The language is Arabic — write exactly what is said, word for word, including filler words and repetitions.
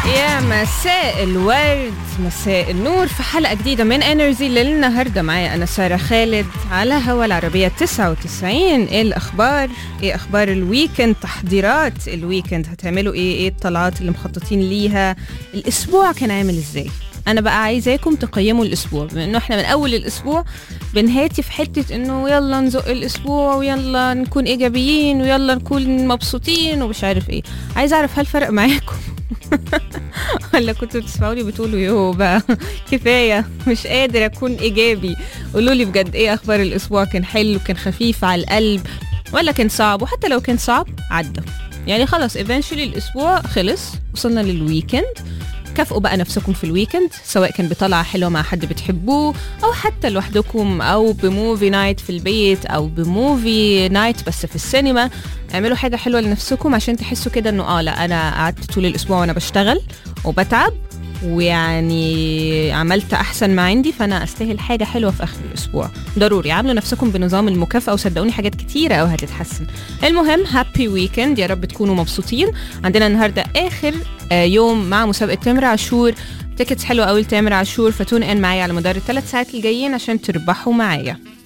يا مساء الورد، مساء النور في حلقة جديدة من انرجي للنهاردة. معايا أنا سارة خالد على هوا العربية تسعة وتسعين. ايه الأخبار؟ ايه أخبار الويكند؟ تحضيرات الويكند هتعملوا ايه؟ ايه الطلعات اللي مخططين ليها؟ الأسبوع كان عامل ازاي؟ أنا بقى عايزاكم تقيموا الأسبوع، بما إنه إحنا من أول الأسبوع بنهاتي في حتة إنه يلا نزق الأسبوع ويلا نكون إيجابيين ويلا نكون مبسوطين ومش عارف إيه. عايز أعرف هل فرق معاكم؟ ولا كنتوا بتسمعوني بتقولوا يوه بقى كفاية مش قادر أكون إيجابي؟ قولولي بجد إيه أخبار الأسبوع؟ كان حلو، كان خفيف على القلب، ولا كان صعب؟ وحتى لو كان صعب عدى، يعني خلاص eventually الأسبوع خلص، وصلنا للويكند. كافئوا بقى نفسكم في الويكند، سواء كان بطلعة حلوة مع حد بتحبوه أو حتى لوحدكم أو بموفي نايت في البيت أو بموفي نايت بس في السينما. اعملوا حاجة حلوة لنفسكم عشان تحسوا كده إنه آه لا أنا قعدت طول الأسبوع وأنا بشتغل وبتعب ويعني عملت أحسن ما عندي، فأنا أستاهل حاجة حلوة في آخر الأسبوع. ضروري عاملوا نفسكم بنظام المكافأة وصدقوني حاجات كتيرة أو هتتحسن. المهم هابي ويكند، يا رب تكونوا مبسوطين. عندنا النهاردة آخر يوم مع مسابقة تامر عاشور، تيكتس حلوة أوي لتامر عاشور، فتون ان معايا على مدار الثلاث ساعات الجايين عشان تربحوا معايا.